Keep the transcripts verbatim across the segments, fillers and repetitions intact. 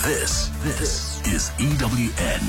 This, this is E W N.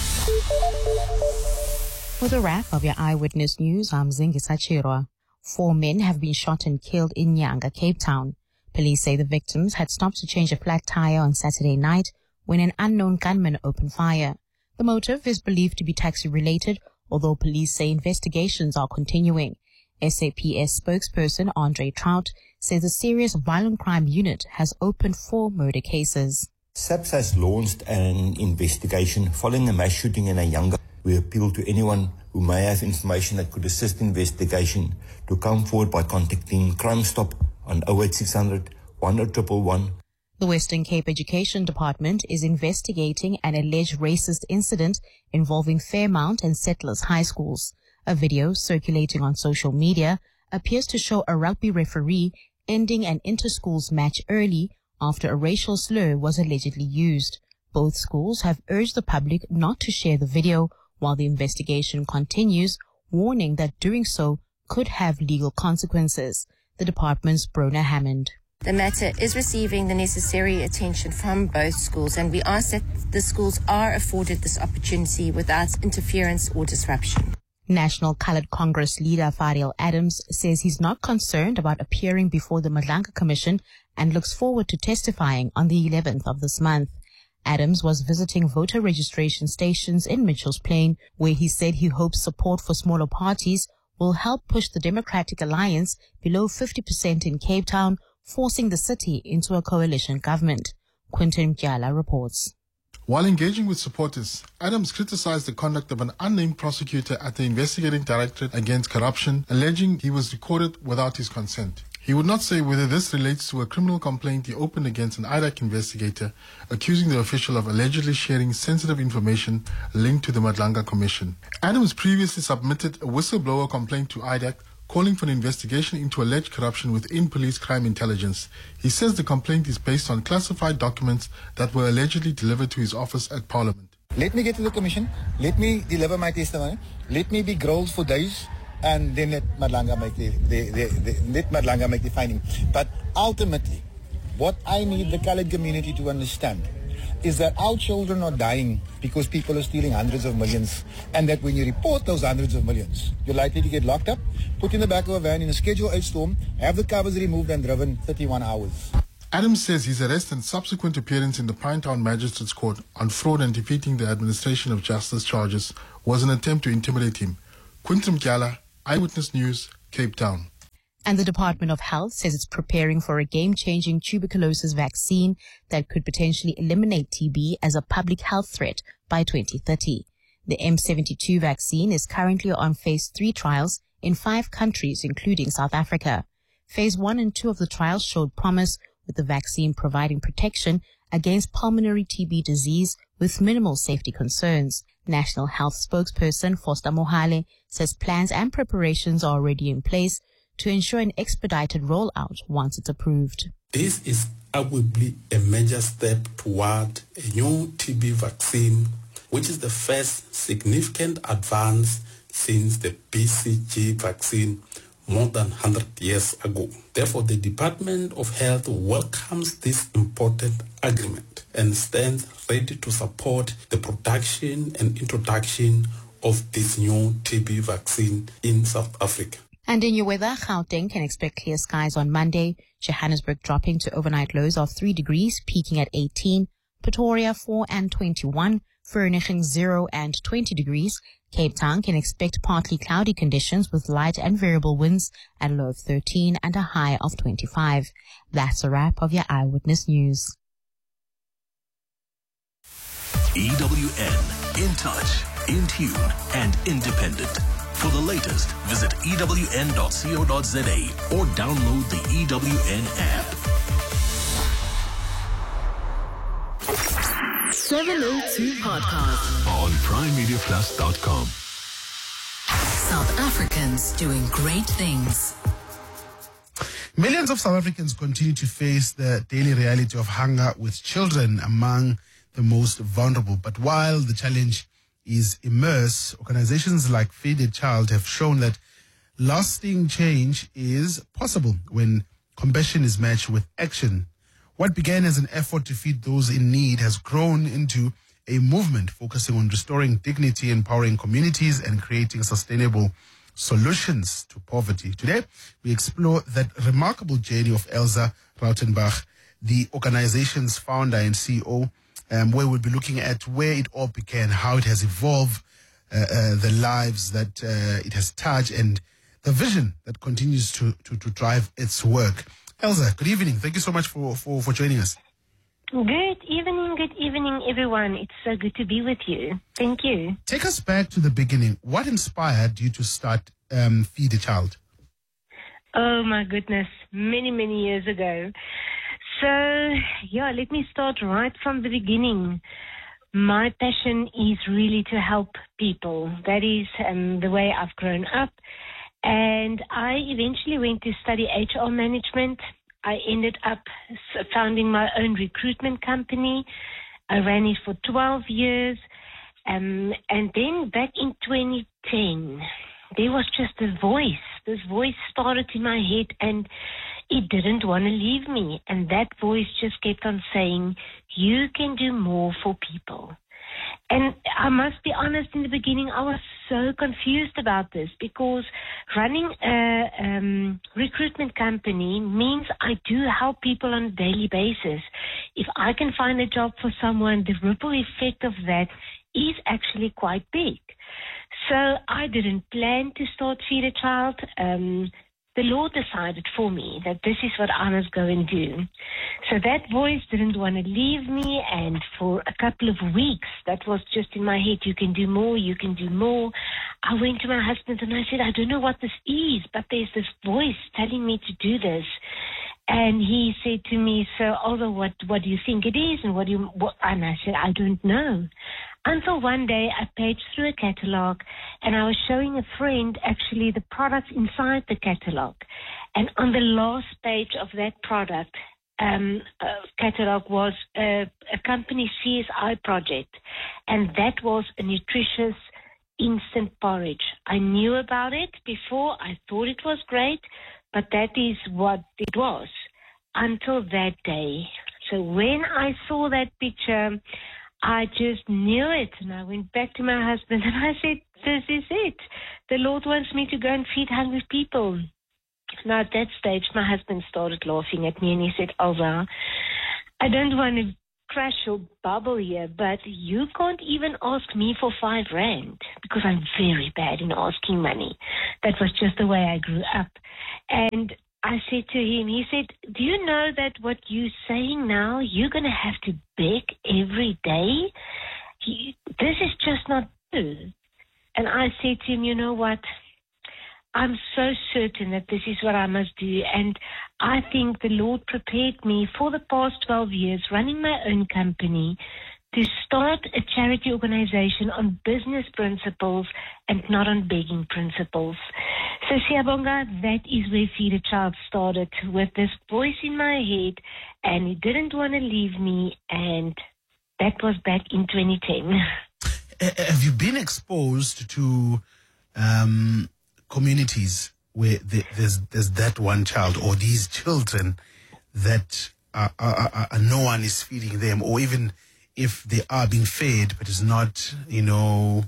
For the wrap of your Eyewitness News, I'm Zingisa Chirwa. Four men have been shot and killed in Nyanga, Cape Town. Police say the victims had stopped to change a flat tire on Saturday night when an unknown gunman opened fire. The motive is believed to be taxi-related, although police say investigations are continuing. S A P S spokesperson Andre Trout says a serious violent crime unit has opened four murder cases. SAPS has launched an investigation following a mass shooting in Nyanga. We appeal to anyone who may have information that could assist investigation to come forward by contacting Crime Stop on oh eight six hundred, one oh one one. The Western Cape Education Department is investigating an alleged racist incident involving Fairmount and Settlers High Schools. A video circulating on social media appears to show a rugby referee ending an inter-schools match early after a racial slur was allegedly used. Both schools have urged the public not to share the video while the investigation continues, warning that doing so could have legal consequences. The department's Brona Hammond. The matter is receiving the necessary attention from both schools, and we ask that the schools are afforded this opportunity without interference or disruption. National Coloured Congress leader Fariel Adams says he's not concerned about appearing before the Madlanga Commission and looks forward to testifying on the eleventh of this month. Adams was visiting voter registration stations in Mitchell's Plain, where he said he hopes support for smaller parties will help push the Democratic Alliance below fifty percent in Cape Town, forcing the city into a coalition government. Quinton Mkiala reports. While engaging with supporters, Adams criticized the conduct of an unnamed prosecutor at the Investigating Directorate Against Corruption, alleging he was recorded without his consent. He would not say whether this relates to a criminal complaint he opened against an I D A C investigator, accusing the official of allegedly sharing sensitive information linked to the Madlanga Commission. Adams previously submitted a whistleblower complaint to I D A C, calling for an investigation into alleged corruption within police crime intelligence. He says the complaint is based on classified documents that were allegedly delivered to his office at Parliament. Let me get to the commission, let me deliver my testimony, let me be grilled for days, and then let Madlanga make the, the, the, the, let Madlanga make the finding. But ultimately, what I need the coloured community to understand is that our children are dying because people are stealing hundreds of millions, and that when you report those hundreds of millions, you're likely to get locked up, put in the back of a van in a Schedule eight storm, have the covers removed and driven thirty-one hours. Adams says his arrest and subsequent appearance in the Pinetown Magistrates Court on fraud and defeating the administration of justice charges was an attempt to intimidate him. Quinton Mkiala, Eyewitness News, Cape Town. And the Department of Health says it's preparing for a game-changing tuberculosis vaccine that could potentially eliminate T B as a public health threat by twenty thirty. The M seventy-two vaccine is currently on phase three trials in five countries, including South Africa. Phase one and two of the trials showed promise, with the vaccine providing protection against pulmonary T B disease with minimal safety concerns. National Health spokesperson Foster Mohale says plans and preparations are already in place to ensure an expedited rollout once it's approved. This is arguably a major step toward a new T B vaccine, which is the first significant advance since the B C G vaccine more than one hundred years ago. Therefore, the Department of Health welcomes this important agreement and stands ready to support the production and introduction of this new T B vaccine in South Africa. And in your weather, Gauteng can expect clear skies on Monday, Johannesburg dropping to overnight lows of three degrees, peaking at eighteen, Pretoria four and twenty-one, Vereeniging zero and twenty degrees. Cape Town can expect partly cloudy conditions with light and variable winds at a low of thirteen and a high of twenty-five. That's a wrap of your Eyewitness News. E W N, in touch, in tune, and independent. For the latest, visit E W N dot co dot za or download the E W N app. seven oh two Podcast On prime media plus dot com. South Africans doing great things. Millions of South Africans continue to face the daily reality of hunger, with children among the most vulnerable. But while the challenge is immense, organizations like Feed a Child have shown that lasting change is possible when compassion is matched with action. What began as an effort to feed those in need has grown into a movement focusing on restoring dignity, empowering communities, and creating sustainable solutions to poverty. Today, we explore that remarkable journey of Elza Rautenbach, the organization's founder and C E O, um, where we'll be looking at where it all began, how it has evolved, uh, uh, the lives that uh, it has touched, and the vision that continues to, to, to drive its work. Elza, good evening. Thank you so much for, for, for joining us. Good evening, good evening, everyone. It's so good to be with you. Thank you. Take us back to the beginning. What inspired you to start um, Feed a Child? Oh, my goodness. Many, many years ago. So, yeah, let me start right from the beginning. My passion is really to help people. That is um, the way I've grown up. And I eventually went to study H R management. I ended up founding my own recruitment company. I ran it for twelve years. Um, and then back in twenty ten, there was just a voice. This voice started in my head and it didn't want to leave me. And that voice just kept on saying, you can do more for people. And I must be honest, in the beginning, I was so confused about this because running a um, recruitment company means I do help people on a daily basis. If I can find a job for someone, the ripple effect of that is actually quite big. So I didn't plan to start Feed a Child. Um, the Lord decided for me that this is what I must go and do. So that voice didn't want to leave me, and for a couple of weeks, that was just in my head, you can do more, you can do more. I went to my husband and I said, I don't know what this is, but there's this voice telling me to do this. And he said to me, so although what, what do you think it is? And what do you, what? And I said, I don't know. Until one day I paged through a catalog and I was showing a friend actually the products inside the catalog. And on the last page of that product um, uh, catalog was a, a company C S I project. And that was a nutritious instant porridge. I knew about it before. I thought it was great, but that is what it was until that day. So when I saw that picture, I just knew it. And I went back to my husband and I said, this is it. The Lord wants me to go and feed hungry people. Now at that stage, my husband started laughing at me and he said, Elza, I don't want to crash your bubble here, but you can't even ask me for five rand because I'm very bad in asking money. That was just the way I grew up. And I said to him, he said, do you know that what you're saying now, you're going to have to beg every day? He, this is just not true. And I said to him, you know what? I'm so certain that this is what I must do. And I think the Lord prepared me for the past twelve years running my own company to start a charity organization on business principles and not on begging principles. So, Siyabonga, that is where Feed a Child started, with this voice in my head, and he didn't want to leave me, and that was back in twenty ten. Have you been exposed to um, communities where there's there's that one child or these children that are, are, are, no one is feeding them, or even if they are being fed, but it's not, you know,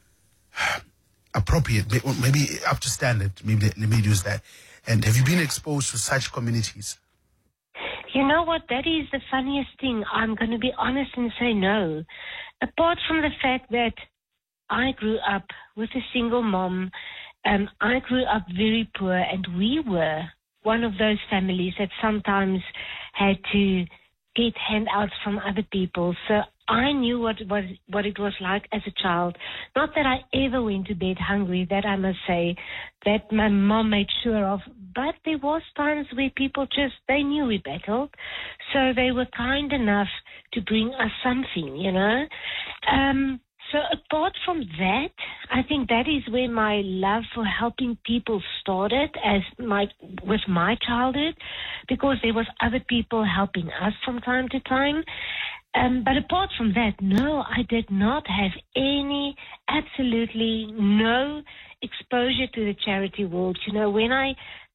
appropriate, maybe up to standard, maybe let me use that. And have you been exposed to such communities? You know what, that is the funniest thing. I'm going to be honest and say no. Apart from the fact that I grew up with a single mom, um, I grew up very poor, and we were one of those families that sometimes had to get handouts from other people. So I knew what it was, what it was like as a child. Not that I ever went to bed hungry, that I must say, that my mom made sure of. But there was times where people just, they knew we battled. So they were kind enough to bring us something, you know. Um, so apart from that, I think that is where my love for helping people started as my with my childhood, because there was other people helping us from time to time. Um, but apart from that, no, I did not have any, absolutely no exposure to the charity world. You know, when I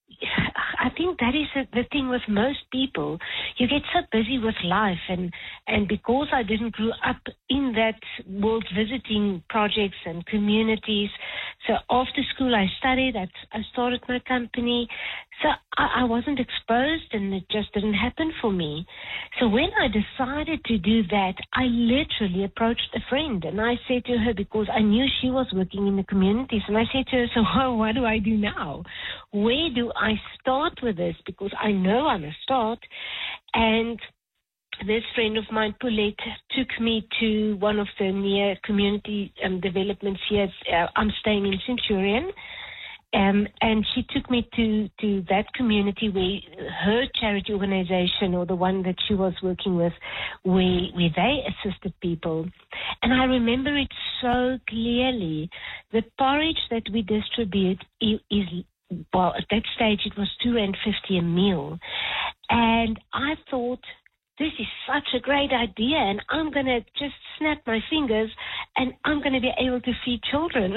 I think that is the thing with most people. You get so busy with life, and, and because I didn't grow up in that world visiting projects and communities, so after school I studied, I, I started my company, so I, I wasn't exposed and it just didn't happen for me. So when I decided to do that, I literally approached a friend and I said to her, because I knew she was working in the communities, and I said to her, so well, what do I do now? Where do I start with this? Because I know I must start. And this friend of mine, Paulette, took me to one of the near community um, developments here. Uh, I'm staying in Centurion. Um, and she took me to, to that community where her charity organization, or the one that she was working with, where, where they assisted people. And I remember it so clearly. The porridge that we distribute is, is well, at that stage it was two rand fifty a meal. And I thought, this is such a great idea, and I'm going to just snap my fingers and I'm going to be able to feed children.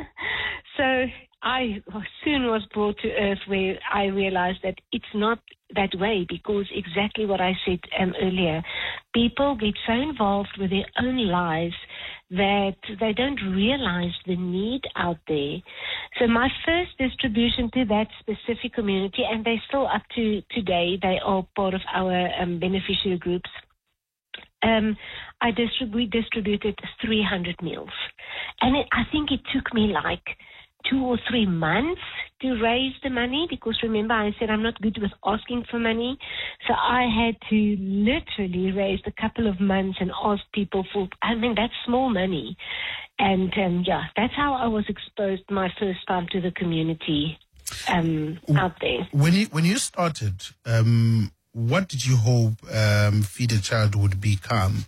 So I soon was brought to earth where I realized that it's not that way, because exactly what I said um, earlier, people get so involved with their own lives that they don't realize the need out there. So my first distribution to that specific community, and they're still up to today, they are part of our um, beneficiary groups. Um, I distrib- we distributed three hundred meals. And it, I think it took me like two or three months to raise the money, because remember I said I'm not good with asking for money. So I had to literally raise a couple of months and ask people for, I mean, that's small money. And um, yeah, that's how I was exposed my first time to the community um, out there. When you, when you started, um, what did you hope um, Feed a Child would become?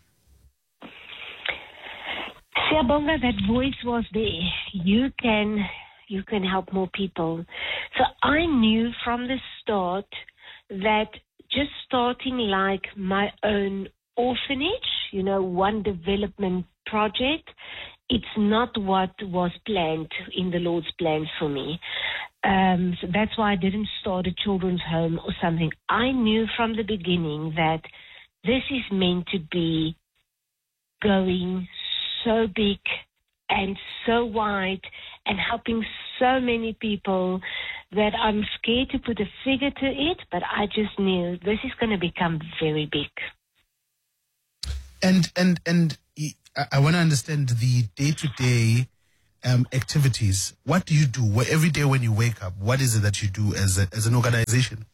Siyabonga, that voice was there. You can... you can help more people. So I knew from the start that just starting like my own orphanage, you know, one development project, it's not what was planned in the Lord's plans for me. Um, so that's why I didn't start a children's home or something. I knew from the beginning that this is meant to be going so big and so wide and helping so many people that I'm scared to put a figure to it, but I just knew this is going to become very big. And and and I want to understand the day-to-day um, activities. What do you do Where, every day when you wake up? What is it that you do as a, as an organization?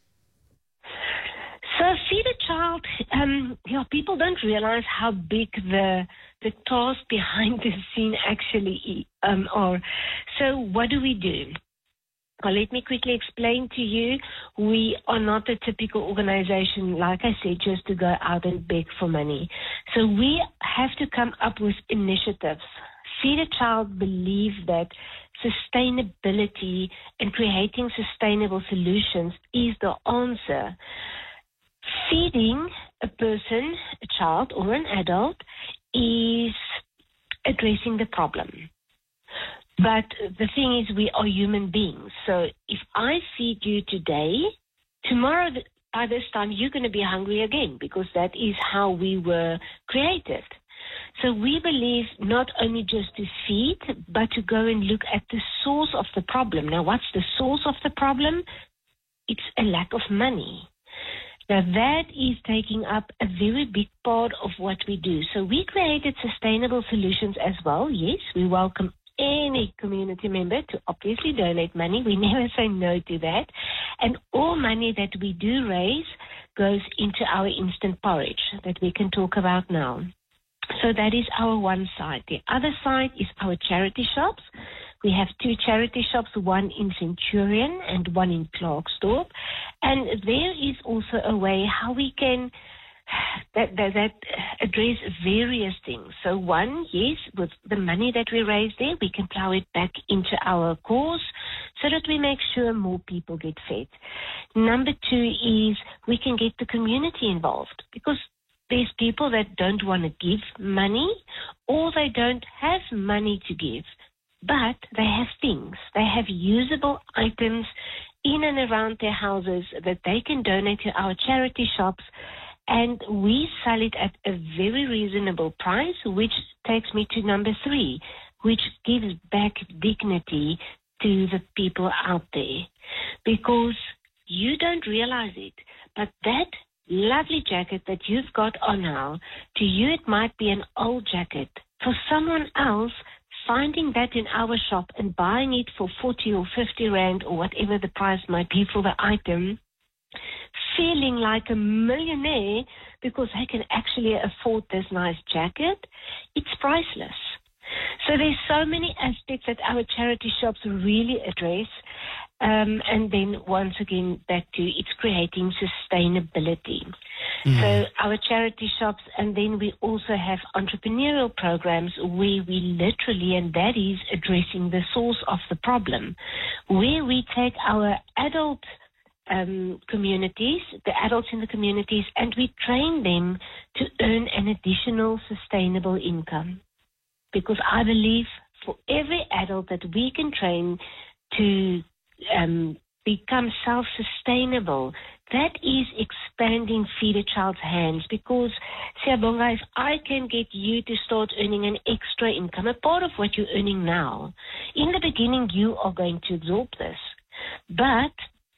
So Feed a Child, um, you know, people don't realize how big the the tasks behind the scene actually um, are. So what do we do? Well, let me quickly explain to you. We are not a typical organization, like I said, just to go out and beg for money. So we have to come up with initiatives. Feed a Child believes that sustainability and creating sustainable solutions is the answer. Feeding a person, a child or an adult, is addressing the problem. But the thing is, we are human beings. So if I feed you today, tomorrow by this time you're going to be hungry again, because that is how we were created. So we believe not only just to feed, but to go and look at the source of the problem. Now, what's the source of the problem? It's a lack of money. Now, that is taking up a very big part of what we do. So we created sustainable solutions as well. Yes, we welcome any community member to obviously donate money. We never say no to that. And all money that we do raise goes into our instant porridge that we can talk about now. So that is our one side. The other side is our charity shops. We have two charity shops, one in Centurion and one in Klerksdorp. And there is also a way how we can that, that, that address various things. So one, yes, with the money that we raise there, we can plow it back into our cause so that we make sure more people get fed. Number two is we can get the community involved, because there's people that don't want to give money, or they don't have money to give, but they have things. They have usable items in and around their houses that they can donate to our charity shops. And we sell it at a very reasonable price, which takes me to number three, which gives back dignity to the people out there. Because you don't realize it, but that lovely jacket that you've got on now, to you it might be an old jacket. For someone else, finding that in our shop and buying it for forty or fifty rand or whatever the price might be for the item, feeling like a millionaire because they can actually afford this nice jacket, it's priceless. So there's so many aspects that our charity shops really address. Um, and then once again, back to it's creating sustainability. Mm. So our charity shops, and then we also have entrepreneurial programs where we literally, and that is addressing the source of the problem, where we take our adult um, communities, the adults in the communities, and we train them to earn an additional sustainable income. Because I believe for every adult that we can train to um, become self-sustainable, that is expanding Feed a Child's hands. Because, Siyabonga, if I can get you to start earning an extra income, a part of what you're earning now, in the beginning you are going to absorb this. But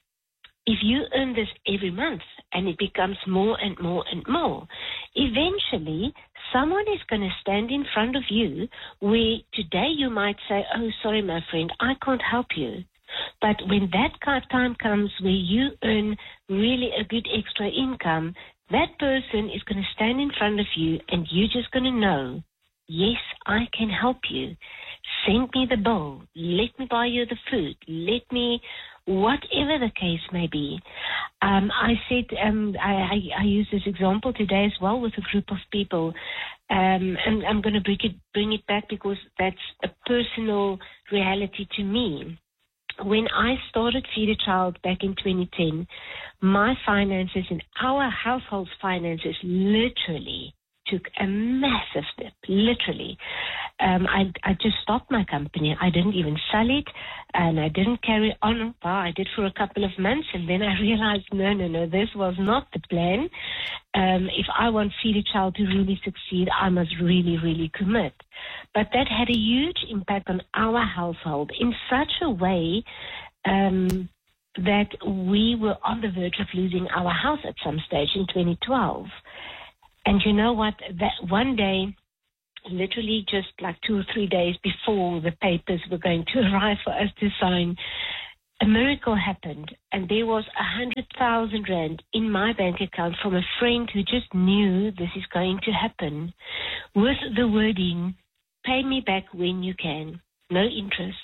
if you earn this every month and it becomes more and more and more, eventually someone is going to stand in front of you where today you might say, oh, sorry, my friend, I can't help you. But when that time comes where you earn really a good extra income, that person is going to stand in front of you and you're just going to know, yes, I can help you. Send me the bill. Let me buy you the food. Let me, whatever the case may be. Um, I said, um, I, I, I used this example today as well with a group of people. Um, and I'm going to bring it, bring it back because that's a personal reality to me. When I started Feed a Child back in twenty ten, my finances and our household's finances literally took a massive step, literally. Um, I, I just stopped my company. I didn't even sell it, and I didn't carry on. Well, I did for a couple of months, and then I realized, no, no, no, this was not the plan. Um, if I want Feed a Child to really succeed, I must really, really commit. But that had a huge impact on our household in such a way um, that we were on the verge of losing our house at some stage in twenty twelve. And you know what? That one day, literally just like two or three days before the papers were going to arrive for us to sign, a miracle happened. And there was a hundred thousand rand in my bank account from a friend who just knew this is going to happen, with the wording, pay me back when you can, no interest.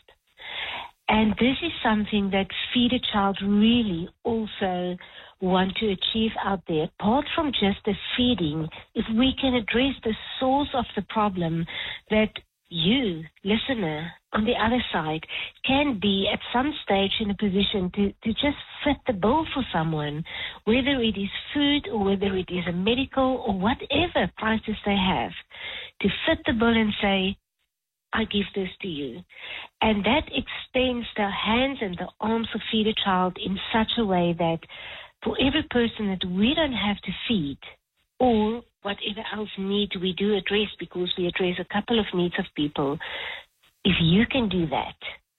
And this is something that Feed a Child really also want to achieve out there. Apart from just the feeding, if we can address the source of the problem, that you, listener, on the other side, can be at some stage in a position to, to just fit the bill for someone, whether it is food or whether it is a medical or whatever prices they have, to fit the bill and say, I give this to you. And that extends the hands and the arms of Feed a Child in such a way that for every person that we don't have to feed, or whatever else need we do address, because we address a couple of needs of people, if you can do that,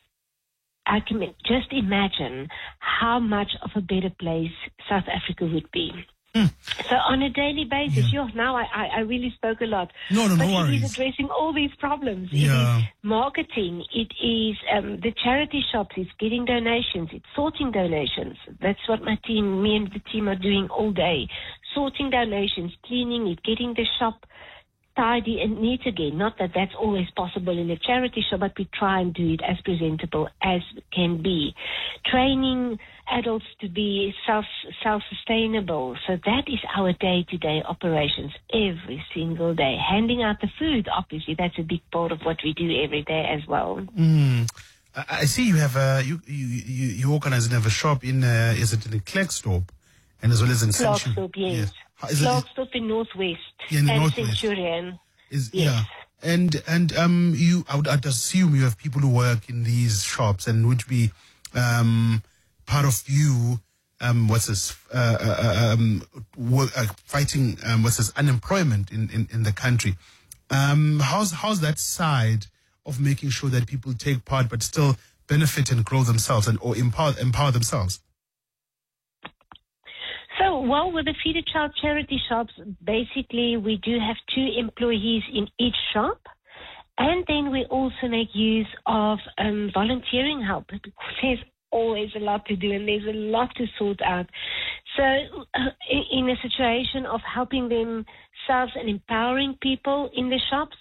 I can just imagine how much of a better place South Africa would be. Mm. So on a daily basis, yeah. Yo, now I, I, I really spoke a lot. No, no, but no worries. It is addressing all these problems. Yeah. It is marketing. It is um, the charity shops. It's getting donations. It's sorting donations. That's what my team, me and the team are doing all day. Sorting donations, cleaning it, getting the shop tidy and neat again. Not that that's always possible in a charity shop, but we try and do it as presentable as can be. Training adults to be self, self-sustainable. So that is our day-to-day operations every single day. Handing out the food, obviously, that's a big part of what we do every day as well. Mm. I see you have a, you, you, you, you organize and have a shop in, uh, is it in Klerksdorp? And as well as in Klerksdorp, yes. yes. Klerksdorp in Northwest. Yeah, in the and Northwest. Centurion. Is, yes. Yeah. And, and, um, you, I would I'd assume you have people who work in these shops and would be, um, part of you, um, what's this, uh, uh, um, work, uh, fighting, um, what's this, unemployment in, in, in the country. Um, how's, how's that side of making sure that people take part but still benefit and grow themselves and or empower, empower themselves? So, well, with the Feed a Child charity shops, basically we do have two employees in each shop. And then we also make use of um, volunteering help because there's always a lot to do and there's a lot to sort out. So uh, in a situation of helping themselves and empowering people in the shops,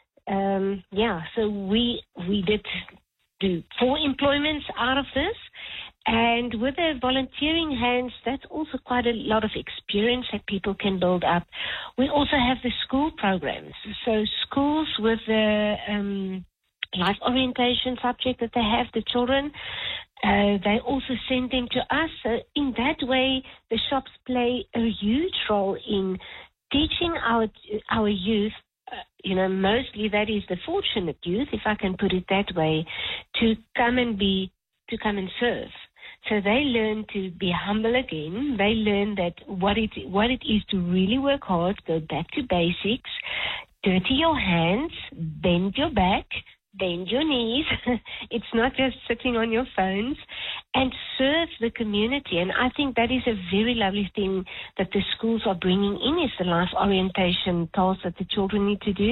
um, yeah, so we we did do four employments out of this. And with the volunteering hands, that's also quite a lot of experience that people can build up. We also have the school programs. So schools with the um, life orientation subject that they have, the children, uh, they also send them to us. So in that way, the shops play a huge role in teaching our our youth, uh, you know, mostly that is the fortunate youth, if I can put it that way, to come and be, to come and serve. So they learn to be humble again. They learn that what it what it is to really work hard, go back to basics, dirty your hands, bend your back, bend your knees. It's not just sitting on your phones, and serve the community. And I think that is a very lovely thing that the schools are bringing in, is the life orientation tasks that the children need to do.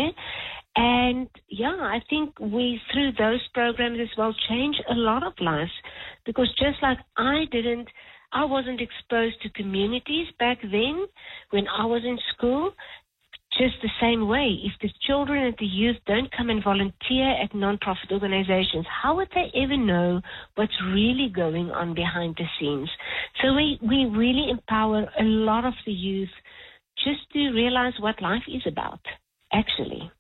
And yeah, I think we, through those programs as well, change a lot of lives, because just like I didn't, I wasn't exposed to communities back then when I was in school. Just the same way, if the children and the youth don't come and volunteer at non-profit organizations, how would they ever know what's really going on behind the scenes? So we, we really empower a lot of the youth just to realize what life is about, actually.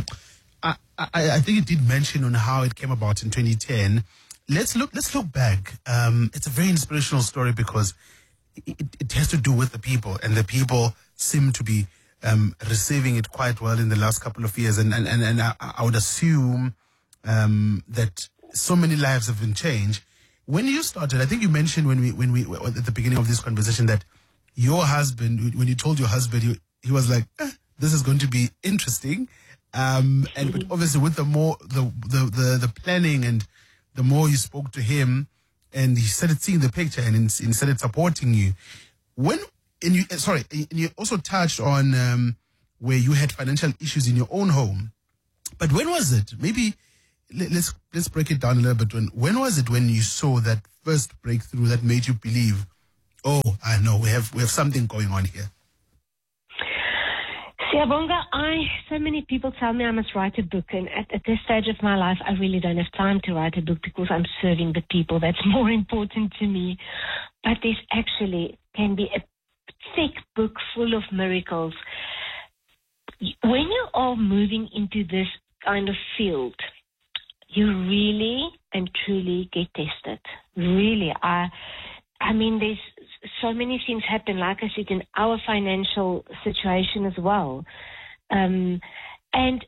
I, I, I think you did mention on how it came about in twenty ten. Let's look. Let's look back. Um, it's a very inspirational story because it, it has to do with the people, and the people seem to be um, receiving it quite well in the last couple of years. And and and, and I, I would assume um, that so many lives have been changed. When you started, I think you mentioned when we when we at the beginning of this conversation that your husband, when you told your husband, he, he was like, eh, "This is going to be interesting." Um, and but obviously with the more, the, the, the, the planning and the more you spoke to him and he started seeing the picture and he started supporting you. When, and you, sorry, and you also touched on, um, where you had financial issues in your own home. But when was it? Maybe let's, let's break it down a little bit. When, when was it when you saw that first breakthrough that made you believe, oh, I know we have, we have something going on here? Siyabonga, I, so many people tell me I must write a book, and at, at this stage of my life, I really don't have time to write a book because I'm serving the people. That's more important to me. But this actually can be a thick book full of miracles. When you are moving into this kind of field, you really and truly get tested. Really, I, I mean, there's so many things happen, like I said, in our financial situation as well. Um, and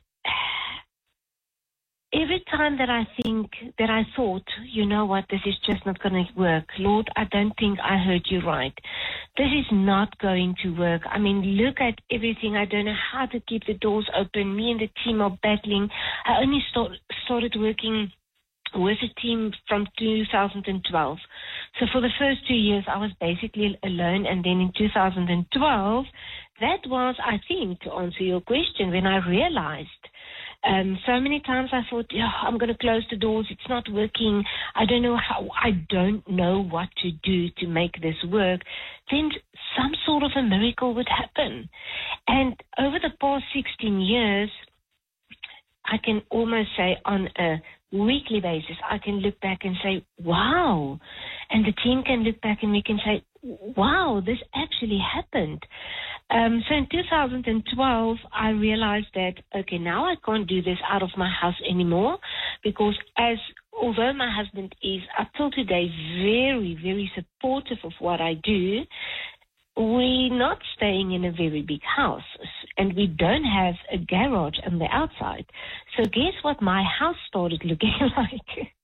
every time that I think, that I thought, you know what, this is just not going to work. Lord, I don't think I heard you right. This is not going to work. I mean, look at everything. I don't know how to keep the doors open. Me and the team are battling. I only start, started working with a team from two thousand twelve. So for the first two years, I was basically alone. And then in two thousand twelve, that was, I think, to answer your question, when I realized, um, so many times I thought, yeah, I'm going to close the doors. It's not working. I don't know how, I don't know what to do to make this work. Then some sort of a miracle would happen. And over the past sixteen years, I can almost say on a weekly basis, I can look back and say, wow. And the team can look back and we can say, wow, this actually happened. Um, so in two thousand twelve, I realized that, okay, now I can't do this out of my house anymore, because as although my husband is up till today very, very supportive of what I do, we're not staying in a very big house, and we don't have a garage on the outside. So guess what my house started looking like?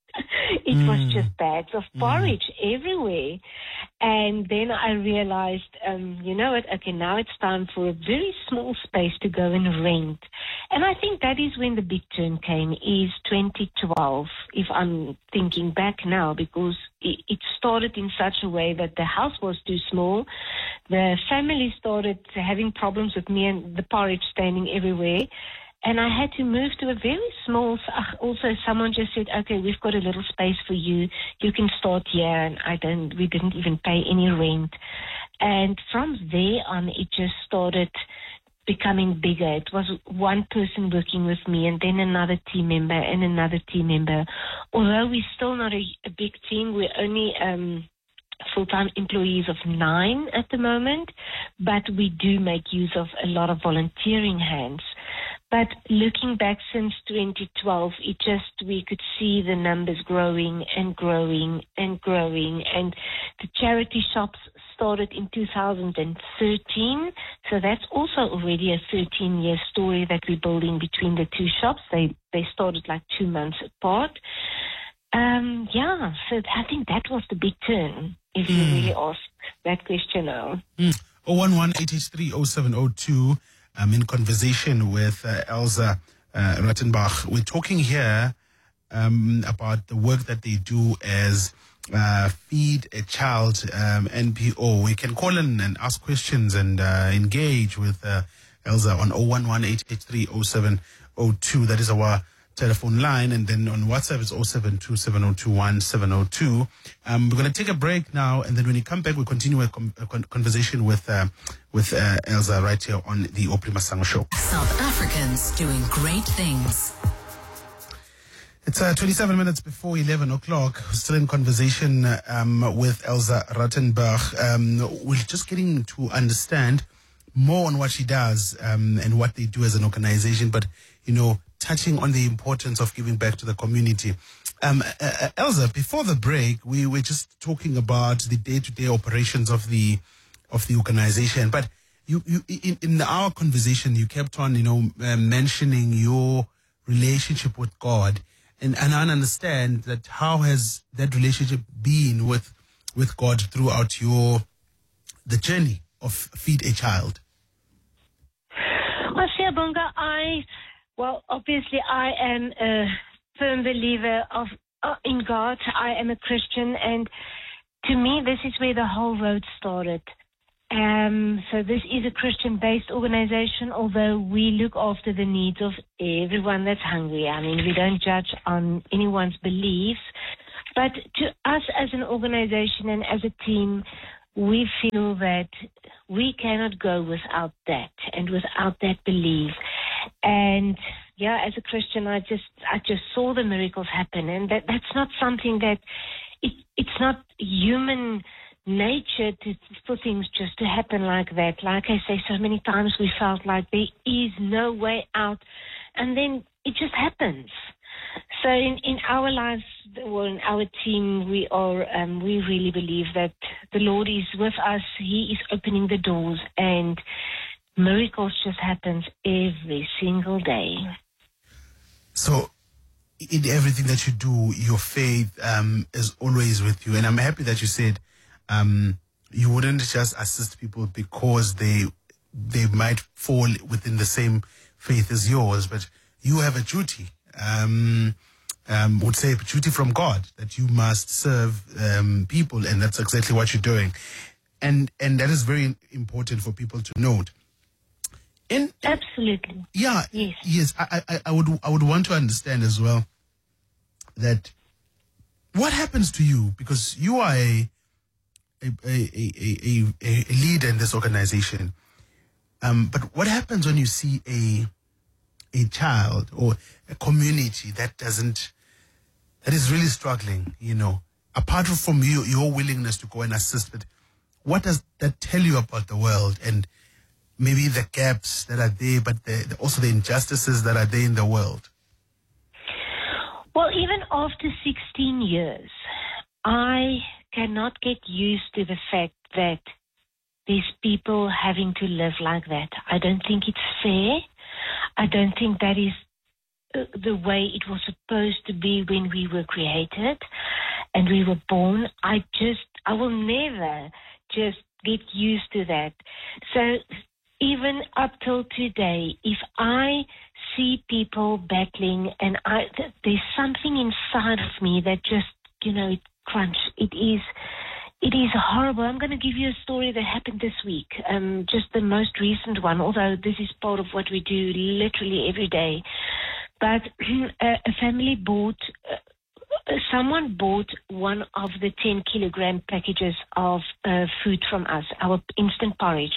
It Mm. was just bags of porridge everywhere. And then I realized, um, you know what, okay, now it's time for a very small space to go and rent. And I think that is when the big turn came, is twenty twelve, if I'm thinking back now, because it, it started in such a way that the house was too small. The family started having problems with me and the porridge standing everywhere. And I had to move to a very small, also someone just said, okay, we've got a little space for you. You can start here. And I don't, we didn't even pay any rent. And from there on, it just started becoming bigger. It was one person working with me and then another team member and another team member. Although we're still not a, a big team, we're only um, full-time employees of nine at the moment, but we do make use of a lot of volunteering hands. But looking back since twenty twelve, it just, we could see the numbers growing and growing and growing. And the charity shops started in two thousand thirteen. So that's also already a thirteen-year story that we're building between the two shops. They they started like two months apart. Um, yeah, so I think that was the big turn, if mm. you really ask that question now. Mm. oh one one, eight eight three, oh seven oh two. I'm in conversation with uh, Elza uh, Rautenbach. We're talking here um, about the work that they do as uh, Feed a Child um, N P O. We can call in and ask questions and uh, engage with uh, Elza on oh one one, eight eight three, oh seven oh two. That is our telephone line. And then on WhatsApp, it's oh seven two, seven oh two, one seven oh two. Um, we're going to take a break now. And then when you come back, we'll continue a, com- a con- conversation with uh, with uh, Elza right here on the Opri Masango Show. South Africans doing great things. It's uh, twenty-seven minutes before eleven o'clock. We're still in conversation um, with Elza Rautenbach. Um, we're just getting to understand more on what she does um, and what they do as an organization. But, you know, touching on the importance of giving back to the community. Um, uh, Elza, before the break, we were just talking about the day-to-day operations of the of the organization. But you, you in, in our conversation, you kept on, you know, uh, mentioning your relationship with God, and and I understand that how has that relationship been with with God throughout your the journey of Feed a Child? Well, Siyabonga, I. Well, obviously, I am a firm believer of uh, in God. I am a Christian, and to me, this is where the whole road started. Um, so this is a Christian-based organization, although we look after the needs of everyone that's hungry. I mean, we don't judge on anyone's beliefs, but to us as an organization and as a team, we feel that we cannot go without that and without that belief. And yeah, as a Christian, I just I just saw the miracles happen, and that that's not something that it it's not human nature to for things just to happen like that. Like I say, so many times we felt like there is no way out, and then it just happens. So in, in our lives, well, in our team, we are um, we really believe that the Lord is with us. He is opening the doors, and miracles just happens every single day. So in everything that you do, your faith um, is always with you. And I'm happy that you said um, you wouldn't just assist people because they they might fall within the same faith as yours, but you have a duty, um, um, would say a duty from God, that you must serve um, people, and that's exactly what you're doing. And and that is very important for people to note. In, Absolutely. Yeah. Yes. Yes. I, I, I would I would want to understand as well that what happens to you, because you are a a a a, a, a leader in this organization. Um, but what happens when you see a a child or a community that doesn't that is really struggling? You know, apart from you, your willingness to go and assist, but what does that tell you about the world and maybe the gaps that are there, but the, the, also the injustices that are there in the world? Well, even after sixteen years, I cannot get used to the fact that there's people having to live like that. I don't think it's fair. I don't think that is uh, the way it was supposed to be when we were created and we were born. I just, I will never just get used to that. So even up till today, if I see people battling and I, th- there's something inside of me that just, you know, it crunch. It is, it is horrible. I'm going to give you a story that happened this week, um, just the most recent one, although this is part of what we do literally every day. But a, a family bought, uh, someone bought one of the ten kilogram packages of uh, food from us, our instant porridge.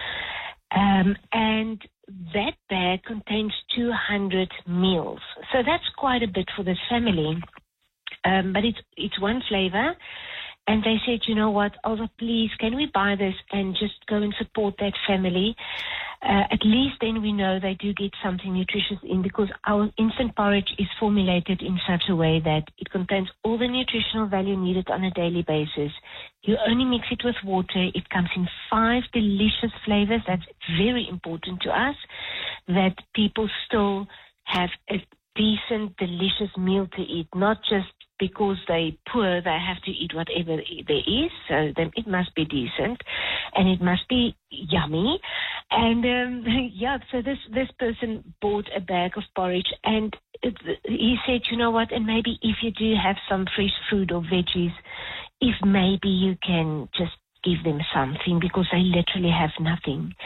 Um, and that bag contains two hundred meals. So that's quite a bit for this family. Um, but it's, it's one flavor. And they said, you know what, Olga, please, can we buy this and just go and support that family? Uh, at least then we know they do get something nutritious in, because our instant porridge is formulated in such a way that it contains all the nutritional value needed on a daily basis. You only mix it with water. It comes in five delicious flavors. That's very important to us, that people still have a decent, delicious meal to eat, not just because they're poor, they have to eat whatever there is. So then it must be decent and it must be yummy. And um, yeah, so this, this person bought a bag of porridge, and it, he said, you know what, and maybe if you do have some fresh fruit or veggies, if maybe you can just give them something, because they literally have nothing.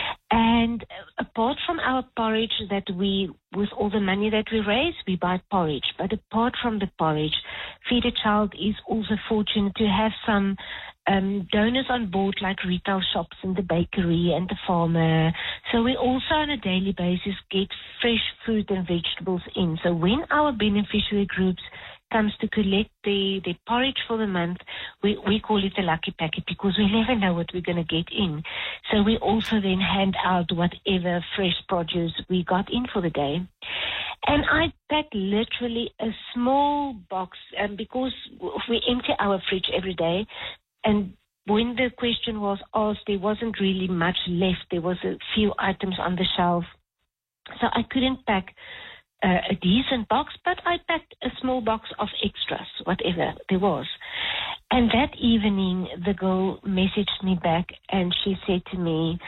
And apart from our porridge that we, with all the money that we raise, we buy porridge. But apart from the porridge, Feed a Child is also fortunate to have some um, donors on board, like retail shops and the bakery and the farmer. So we also on a daily basis get fresh fruit and vegetables in. So when our beneficiary groups comes to collect the, the porridge for the month, we, we call it a lucky packet, because we never know what we're going to get in. So we also then hand out whatever fresh produce we got in for the day. And I packed literally a small box, um, because we empty our fridge every day, and when the question was asked, there wasn't really much left. There was a few items on the shelf. So I couldn't pack Uh, a decent box, but I packed a small box of extras, whatever there was. And that evening, the girl messaged me back, and she said to me,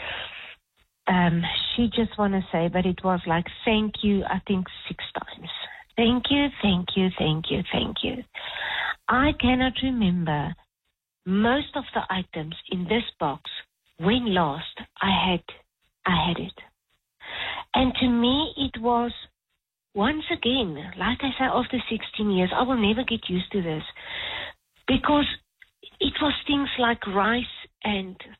um, she just want to say, but it was like, thank you, I think six times. Thank you, thank you, thank you, thank you. I cannot remember most of the items in this box when last I had, I had it. And to me, it was, once again, like I say, after sixteen years, I will never get used to this, because it was things like rice and